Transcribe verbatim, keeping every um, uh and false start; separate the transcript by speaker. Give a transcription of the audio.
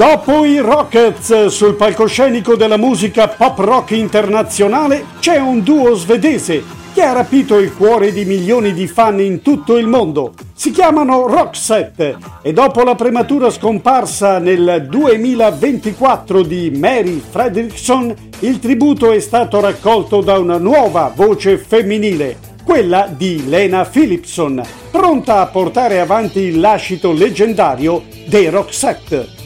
Speaker 1: Dopo i Rockets, sul palcoscenico della musica pop rock internazionale c'è un duo svedese che ha rapito il cuore di milioni di fan in tutto il mondo. Si chiamano Roxette e dopo la prematura scomparsa nel duemilaventiquattro di Mary Fredriksson, il tributo è stato raccolto da una nuova voce femminile, quella di Lena Philipson, pronta a portare avanti il lascito leggendario dei Roxette.